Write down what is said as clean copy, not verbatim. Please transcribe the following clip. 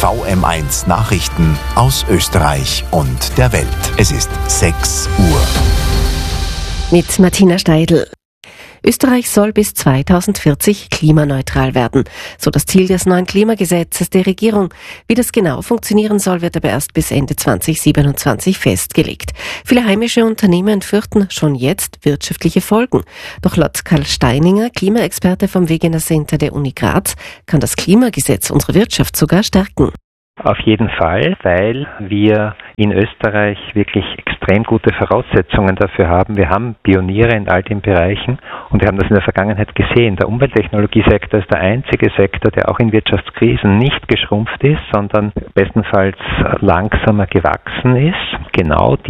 VM1 Nachrichten aus Österreich und der Welt. Es ist 6 Uhr. Mit Martina Steidl. Österreich soll bis 2040 klimaneutral werden, so das Ziel des neuen Klimagesetzes der Regierung. Wie das genau funktionieren soll, wird aber erst bis Ende 2027 festgelegt. Viele heimische Unternehmen fürchten schon jetzt wirtschaftliche Folgen. Doch laut Karl Steininger, Klimaexperte vom Wegener Center der Uni Graz, kann das Klimagesetz unsere Wirtschaft sogar stärken. Auf jeden Fall, weil wir in Österreich wirklich extrem gute Voraussetzungen dafür haben. Wir haben Pioniere in all den Bereichen und wir haben das in der Vergangenheit gesehen. Der Umwelttechnologiesektor ist der einzige Sektor, der auch in Wirtschaftskrisen nicht geschrumpft ist, sondern bestenfalls langsamer gewachsen ist. Genau